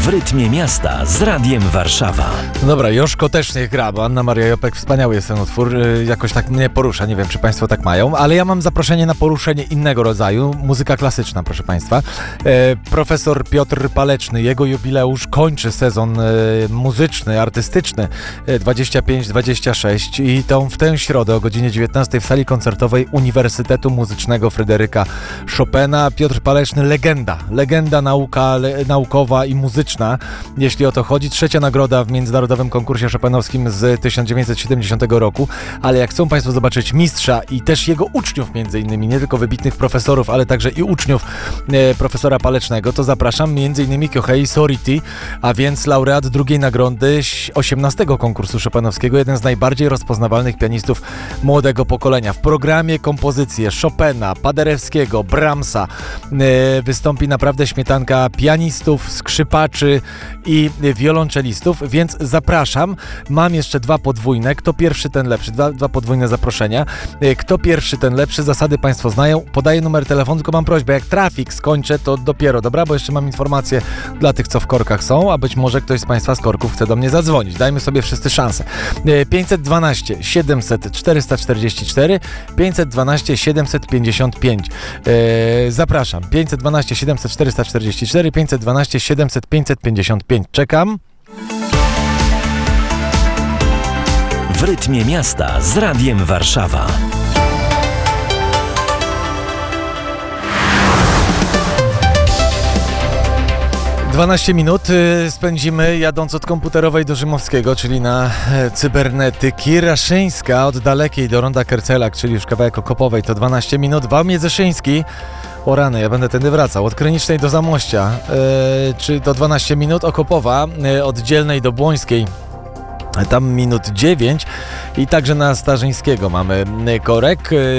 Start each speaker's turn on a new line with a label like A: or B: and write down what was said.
A: rytmie miasta z Radiem Warszawa.
B: Dobra, Joszko też niech gra, bo Anna Maria Jopek, wspaniały jest ten utwór, jakoś tak mnie porusza, nie wiem czy Państwo tak mają, ale ja mam zaproszenie na poruszenie innego rodzaju, muzyka klasyczna, proszę Państwa. Profesor Piotr Paleczny, jego jubileusz kończy sezon muzyczny, artystyczny 25-26 i w tę środę o godzinie 19 w sali koncertowej Uniwersytetu Muzycznego Fryderyka Chopina. Piotr Paleczny, legenda naukowa i muzyczna, jeśli o to chodzi. Trzecia nagroda w międzynarodowym konkursie chopinowskim z 1970 roku, ale jak chcą Państwo zobaczyć mistrza i też jego uczniów między innymi, nie tylko wybitnych profesorów, ale także i uczniów profesora Palecznego, to zapraszam między innymi Kyohei Soriti, a więc laureat drugiej nagrody 18 konkursu chopinowskiego, jeden z najbardziej rozpoznawalnych pianistów młodego pokolenia. W programie kompozycje Chopina, Paderewskiego, Brahmsa, wystąpi naprawdę śmietanka pianistów, skrzypaczy i wiolonczelistów, więc zapraszam. Mam jeszcze dwa podwójne. Kto pierwszy, ten lepszy. Dwa podwójne zaproszenia. Kto pierwszy, ten lepszy. Zasady Państwo znają. Podaję numer telefonu, tylko mam prośbę, jak trafik skończę, to dopiero, dobra? Bo jeszcze mam informację dla tych, co w korkach są, a być może ktoś z Państwa z korków chce do mnie zadzwonić. Dajmy sobie wszyscy szansę. 512 700 444 512 755. Zapraszam. 512 700 444 512 700 555. Czekam.
A: W rytmie miasta z Radiem Warszawa.
B: Dwanaście minut spędzimy jadąc od Komputerowej do Rzymowskiego, czyli na cybernetyki. Raszyńska od Dalekiej do Ronda Kercelak, czyli już kawałek Okopowej, to 12 minut. Wałmie Zeszyński, o rany, ja będę tędy wracał, od Krynicznej do Zamościa, czy to 12 minut. Okopowa od Dzielnej do Błońskiej, tam minut 9 i także na Starzyńskiego mamy korek.